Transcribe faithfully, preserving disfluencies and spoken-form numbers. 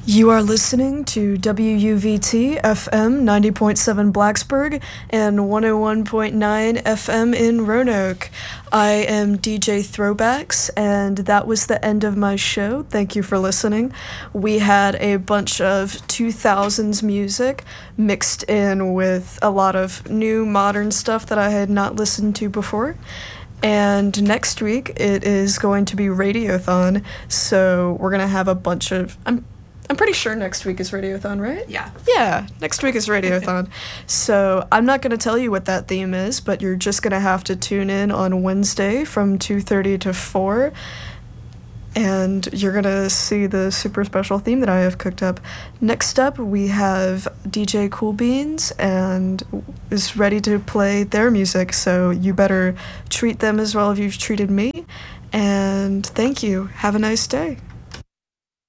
You are listening to W U V T F M ninety point seven Blacksburg and one oh one point nine F M in Roanoke. I am D J Throwbacks, and that was the end of my show. Thank you for listening. We had a bunch of two thousands music mixed in with a lot of new modern stuff that I had not listened to before. And next week it is going to be Radiothon, so we're gonna have a bunch of I'm I'm pretty sure next week is Radiothon, right? Yeah. Yeah, next week is Radiothon. So I'm not going to tell you what that theme is, but you're just going to have to tune in on Wednesday from two thirty to four, and you're going to see the super special theme that I have cooked up. Next up, we have D J Cool Beans, and is ready to play their music, so you better treat them as well as you've treated me. And thank you. Have a nice day.